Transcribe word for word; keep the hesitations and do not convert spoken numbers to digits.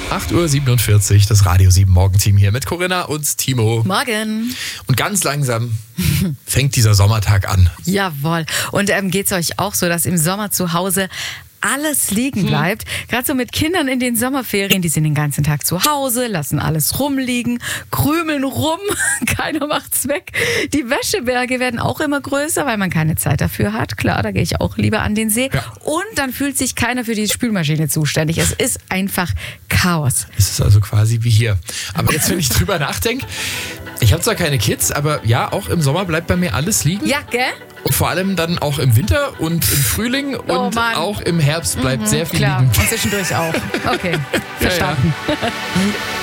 acht Uhr siebenundvierzig, das Radio sieben Morgenteam hier mit Corinna und Timo. Morgen. Und ganz langsam fängt dieser Sommertag an. Jawohl. Und ähm, geht es euch auch so, dass im Sommer zu Hause alles liegen bleibt? Hm. Gerade so mit Kindern in den Sommerferien, die sind den ganzen Tag zu Hause, lassen alles rumliegen, krümeln rum, keiner macht's weg. Die Wäscheberge werden auch immer größer, weil man keine Zeit dafür hat. Klar, da gehe ich auch lieber an den See. Ja. Und dann fühlt sich keiner für die Spülmaschine zuständig. Es ist einfach Chaos. Es ist also quasi wie hier. Aber jetzt, wenn ich drüber nachdenke, ich habe zwar keine Kids, aber ja, auch im Sommer bleibt bei mir alles liegen. Ja, gell? Und vor allem dann auch im Winter und im Frühling Oh, und Mann. auch im Herbst bleibt Mhm, sehr viel klar. liegen. Und zwischendurch auch. Okay, verstanden. Ja, ja.